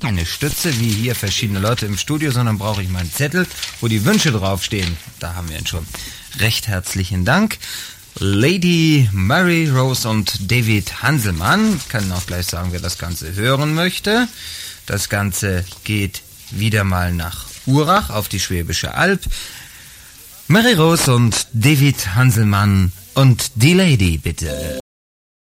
keine Stütze, wie hier verschiedene Leute im Studio, sondern brauche ich meinen Zettel, wo die Wünsche draufstehen. Da haben wir ihn schon. Recht herzlichen Dank. Lady Mary Rose und David Hanselmann. Ich kann auch gleich sagen, wer das Ganze hören möchte. Das Ganze geht wieder mal nach Urach auf die Schwäbische Alb. Mary Rose und David Hanselmann und die Lady, bitte.